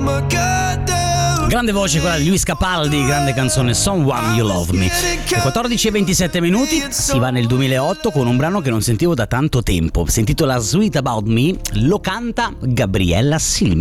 Grande voce quella di Luis Capaldi, grande canzone Someone You Love Me. 14:27 si va nel 2008 con un brano che non sentivo da tanto tempo. Si intitola Sweet About Me, lo canta Gabriella Cilmi.